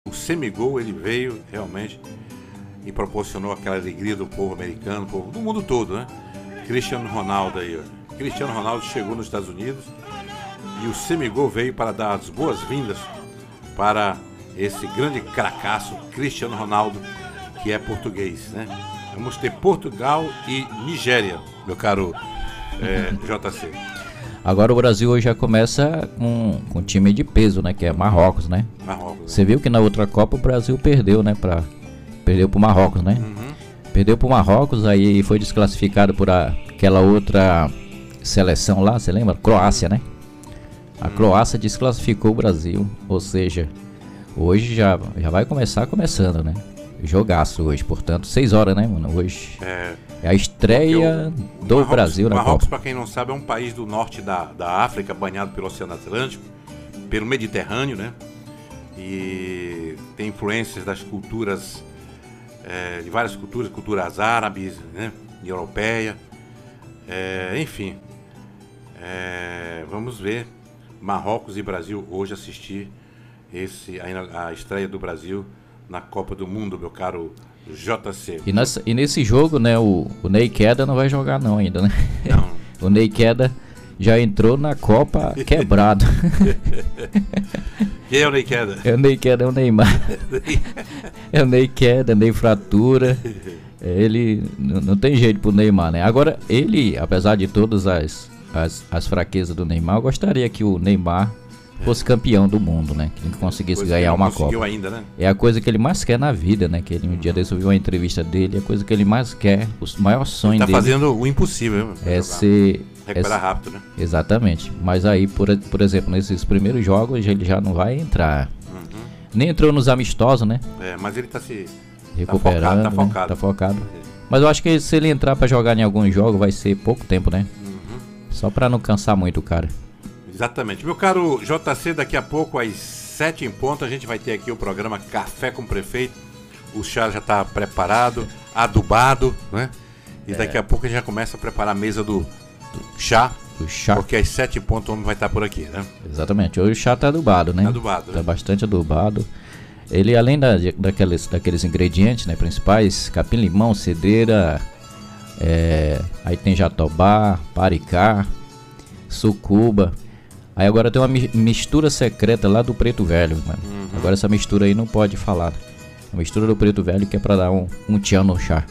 o semigol ele veio realmente e proporcionou aquela alegria do povo americano, do mundo todo, né? Cristiano Ronaldo aí, ó. Cristiano Ronaldo chegou nos Estados Unidos e o semigol veio para dar as boas-vindas para esse grande cracaço Cristiano Ronaldo, que é português, né? Vamos ter Portugal e Nigéria, meu caro JC. Agora o Brasil hoje já começa com um time de peso, né? Que é Marrocos, né? Marrocos. Você viu que na outra Copa o Brasil perdeu, né? Perdeu pro Marrocos, né? Uhum. Perdeu pro Marrocos, aí foi desclassificado por aquela outra seleção lá, você lembra? Croácia, né? A Croácia desclassificou o Brasil, ou seja, hoje já vai começando, né? Jogaço hoje, portanto, 6 horas, né, mano? Hoje é a estreia do Marrocos, Brasil na Marrocos, Copa. para quem não sabe, é um país do norte da África, banhado pelo Oceano Atlântico, pelo Mediterrâneo, né? E tem influências das culturas, de várias culturas árabes, né? E europeia, enfim. Vamos ver Marrocos e Brasil hoje assistir a estreia do Brasil na Copa do Mundo, meu caro JC. E nesse jogo, né, o Ney Queda não vai jogar não ainda, né? Não. O Ney Queda já entrou na Copa quebrado. Quem é o Ney Queda? O Ney Queda é o Neymar. É o Ney Queda, Ney Fratura. Ele não tem jeito pro Neymar, né? Agora, ele, apesar de todas as fraquezas do Neymar, eu gostaria que o Neymar fosse campeão do mundo, né? Que ele conseguisse ganhar uma Copa. Ainda, né? É a coisa que ele mais quer na vida, né? Que ele, um dia desse eu vi uma entrevista dele, a coisa que ele mais quer, o maior sonho dele. Tá dele fazendo o impossível, recuperar rápido, né? Exatamente. Mas aí, por exemplo, nesses primeiros jogos ele já não vai entrar. Uhum. Nem entrou nos amistosos, né? Mas ele tá se recuperando, tá focado. Né? Tá focado. Mas eu acho que se ele entrar pra jogar em alguns jogos vai ser pouco tempo, né? Uhum. Só pra não cansar muito o cara. Exatamente. Meu caro JC, daqui a pouco às 7 em ponto a gente vai ter aqui o programa Café com o Prefeito. O chá já está preparado, adubado, né? E daqui a pouco a gente já começa a preparar a mesa do chá. Porque às 7 em ponto o homem vai estar por aqui, né? Exatamente. Hoje o chá tá adubado, né? Adubado. Tá bastante adubado. Ele, além daqueles ingredientes, né, principais, capim-limão, cedeira, aí tem jatobá, paricá, sucuba. Aí agora tem uma mistura secreta lá do Preto Velho, mano. Uhum. Agora essa mistura aí não pode falar. A mistura do Preto Velho que é pra dar um tchan no chá.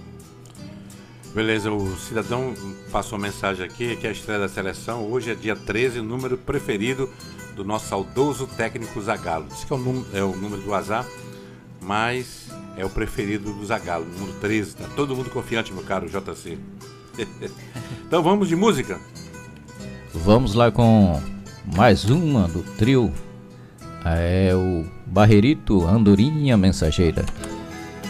Beleza, o cidadão passou uma mensagem aqui que a estreia da seleção hoje é dia 13, o número preferido do nosso saudoso técnico Zagallo. Diz que é o número do azar, mas é o preferido do Zagallo, número 13. Tá todo mundo confiante, meu caro JC. Então vamos de música? Vamos lá com mais uma do trio. É o Barrerito Andorinha Mensageira.